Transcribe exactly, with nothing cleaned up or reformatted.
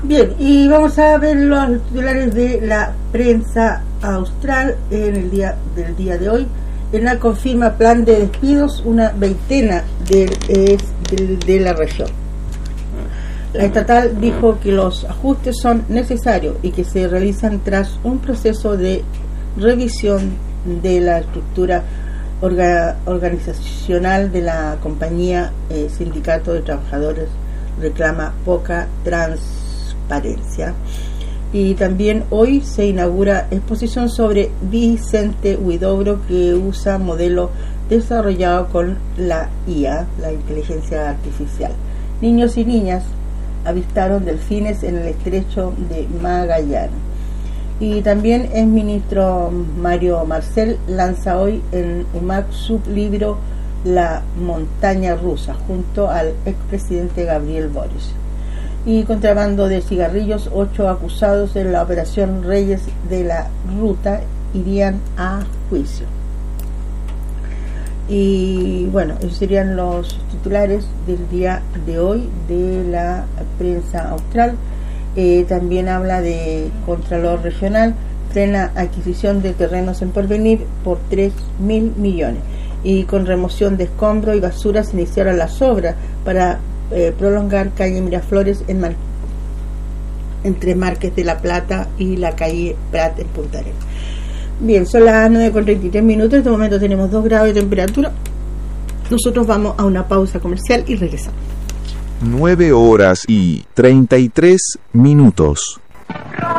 Bien, y vamos a ver los titulares de la prensa austral en el día del día de hoy. ENAC confirma plan de despidos, una veintena de, eh, de, de la región. La estatal dijo que los ajustes son necesarios y que se realizan tras un proceso de revisión de la estructura orga, organizacional de la compañía. eh, Sindicato de Trabajadores reclama poca transparencia. Y también hoy se inaugura exposición sobre Vicente Huidobro, que usa modelo desarrollado con la I A, la inteligencia artificial. Niños y niñas avistaron delfines en el estrecho de Magallanes. Y también el ministro Mario Marcel lanza hoy en U M A C su libro La montaña rusa, junto al expresidente Gabriel Boric. Y contrabando de cigarrillos, ocho acusados en la operación Reyes de la Ruta irían a juicio. Y bueno, esos serían los titulares del día de hoy de la prensa austral. Eh, también habla de Contralor Regional, frena adquisición de terrenos en Porvenir por tres mil millones. Y con remoción de escombros y basura se iniciaron las obras para eh, prolongar calle Miraflores en Mar entre Márquez de la Plata y la calle Prat en Punta Arenas. Bien, son las nueve con treinta y tres minutos. En este momento tenemos dos grados de temperatura. Nosotros vamos a una pausa comercial y regresamos. nueve horas y treinta y tres minutos.